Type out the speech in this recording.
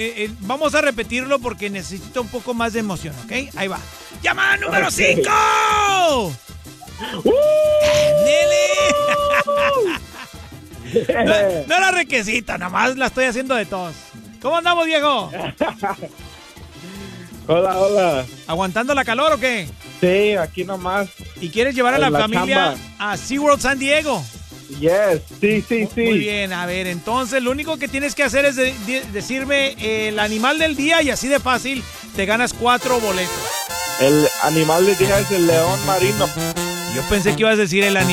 vamos a repetirlo porque necesito un poco más de emoción, ¿ok? Ahí va. ¡Llamada número 5! ¡Nele! No la requisita, nada más la estoy haciendo de tos. ¿Cómo andamos, viejo? Hola. ¿Aguantando la calor o qué? Sí, aquí nomás. ¿Y quieres llevar a la familia chamba a SeaWorld San Diego? Yes, sí. Muy bien, a ver, entonces lo único que tienes que hacer es decirme el animal del día y así de fácil te ganas 4 boletos. El animal del día es el león marino. Yo pensé que ibas a decir el animal